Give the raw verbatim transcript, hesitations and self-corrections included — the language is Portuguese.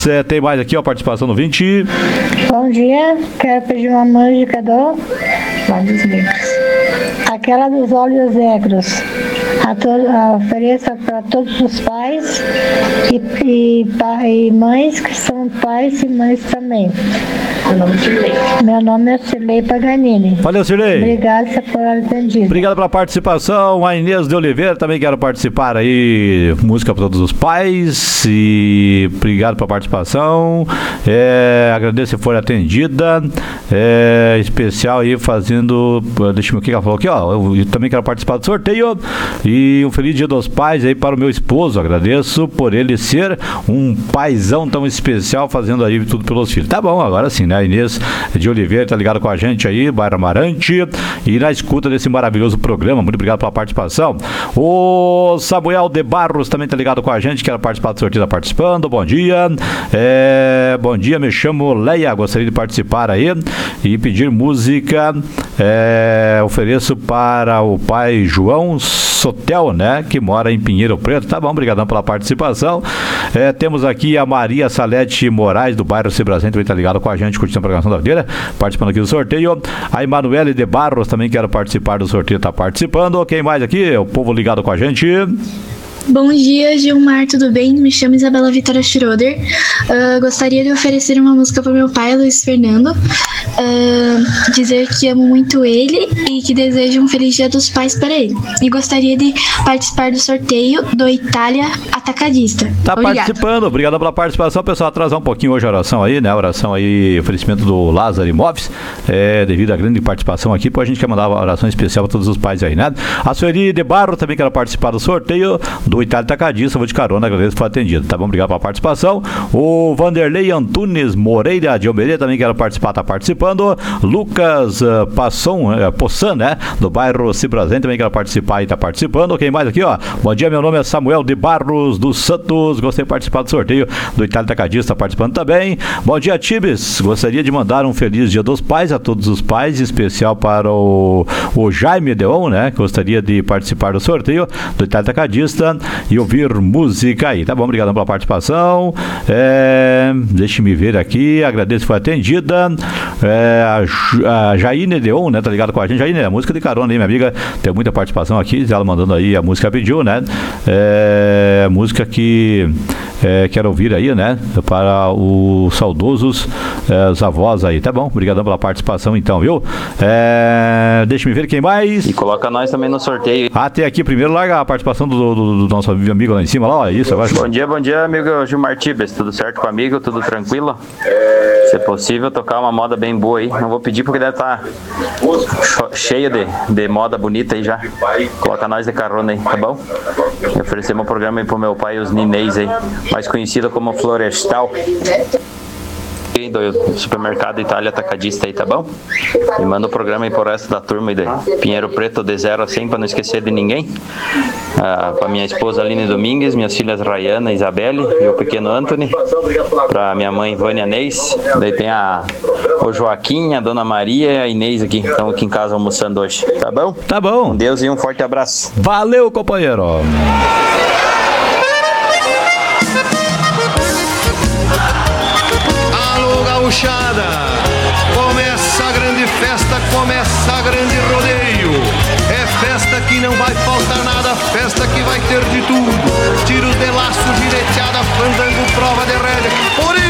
É, tem mais aqui, ó, participação no vinte. Bom dia, quero pedir uma música do Vários Micos. Aquela dos olhos negros. A to- a ofereça para todos os pais e, e, pa- e mães que são pais e mães também. Meu nome é Cirlei. Meu nome é Cirlei Paganini. Valeu, Cirlei. Obrigada por ter atendido. Obrigado pela participação. A Inês de Oliveira também quero participar aí. Música para todos os pais. E obrigado pela participação. É, agradeço se for atendida. É, especial aí fazendo. Deixa eu ver o que ela falou aqui, ó. Eu, eu também quero participar do sorteio. E um feliz Dia dos Pais aí para o meu esposo. Agradeço por ele ser um paizão tão especial, fazendo aí tudo pelos filhos. Tá bom, agora sim, né? A Inês de Oliveira tá ligado com a gente aí, bairro Amarante, e na escuta desse maravilhoso programa. Muito obrigado pela participação. O Samuel de Barros também tá ligado com a gente, quer participar do sorteio, tá participando. Bom dia. É, bom dia, me chamo Leia, gostaria de participar aí e pedir música. É, ofereço para o pai João Sotel, né, que mora em Pinheiro Preto. Tá bom, obrigadão pela participação. É, temos aqui a Maria Salete Moraes, do bairro Cibrazen, também tá ligado com a gente, curtindo a programação da videira, participando aqui do sorteio. A Emanuele de Barros também quer participar do sorteio, tá participando. Quem mais aqui? O povo ligado com a gente. Bom dia, Gilmar, tudo bem? Me chamo Isabela Vitória Schroeder. Uh, gostaria de oferecer uma música para meu pai, Luiz Fernando. Uh, dizer que amo muito ele e que desejo um feliz Dia dos Pais para ele. E gostaria de participar do sorteio do Itália Atacadista. Tá Obrigada. participando, obrigado pela participação. Pessoal, atrasar um pouquinho hoje a oração aí, né? A oração aí, oferecimento do Lázaro Imóveis, é, devido à grande participação aqui, pô, a gente quer mandar uma oração especial para todos os pais aí, né? A Sueli de Barro também quer participar do sorteio do Itália Atacadista, vou de carona, agradeço por atendido, tá bom? Obrigado pela participação. O Vanderlei Antunes Moreira de Almeria também quer participar, tá participando. Lucas uh, Passon, uh, Possan, né? Do bairro Cibrazen também quer participar e tá participando. Quem mais aqui, ó? Bom dia, meu nome é Samuel de Barros dos Santos, gostaria de participar do sorteio do Itália Atacadista, tá participando também. Bom dia, Tibes, gostaria de mandar um feliz Dia dos Pais a todos os pais, em especial para o, o Jaime Deon, né? Gostaria de participar do sorteio do Itália Atacadista e ouvir música aí, tá bom? Obrigado pela participação. É, deixe-me ver aqui, agradeço, foi atendida. É, a, a Jaine Deon, né? Tá ligado com a gente. Jaine, a música de carona aí, minha amiga, tem muita participação aqui, ela mandando aí a música pediu, né? É, música que é, quero ouvir aí, né? Para os saudosos é, os avós aí, tá bom? Obrigadão pela participação então, viu? É, deixa-me ver quem mais. E coloca nós também no sorteio. Até aqui, primeiro larga a participação do, do, do nosso amigo lá em cima, lá, ó, isso agora. Bom dia, bom dia, amigo Gilmar Tibes, tudo certo com o amigo, tudo tranquilo? Se é possível, tocar uma moda bem boa aí, não vou pedir porque deve estar cheio de, de moda bonita aí já. Coloca nós de carona aí, tá bom? E oferecemos um programa aí pro meu pai, os Ninês aí, mais conhecido como Florestal. Do supermercado Itália Atacadista aí, tá bom? E manda o programa aí pro resto da turma aí de Pinheiro Preto, de zero a cem, pra não esquecer de ninguém. Ah, pra minha esposa Aline Domingues, minhas filhas Rayana e Isabelle e o pequeno Anthony. Pra minha mãe Vânia Neis. Daí tem a, o Joaquim, a Dona Maria e a Inês aqui, estão aqui em casa almoçando hoje, tá bom? Tá bom. Com Deus e um forte abraço. Valeu, companheiro. Gauchada, começa a grande festa, começa a grande rodeio. É festa que não vai faltar nada, festa que vai ter de tudo. Tiros de laço, gireteada, fandango, prova de rédea. Por